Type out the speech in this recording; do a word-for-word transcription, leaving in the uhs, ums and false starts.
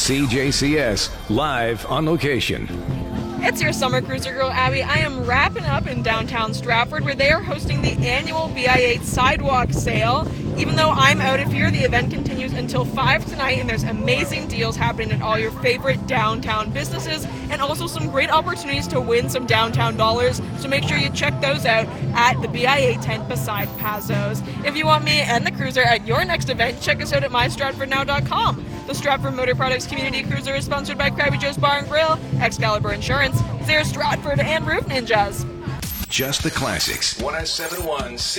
C J C S, live on location. It's your summer cruiser girl, Abby. I am wrapping up in downtown Stratford, where they are hosting the annual B I eight Sidewalk Sale. Even though I'm out of here, the event continues until five tonight, and there's amazing deals happening at all your favorite downtown businesses, and also some great opportunities to win some downtown dollars. So make sure you check those out at the B I eight tent beside Pazos. If you want me and the cruiser at your next event, check us out at my stratford now dot com. The Stratford Motor Products Community Cruiser is sponsored by Krabby Joe's Bar and Grill, Excalibur Insurance, Zare Stratford, and Roof Ninjas. Just the classics. one oh seven point one C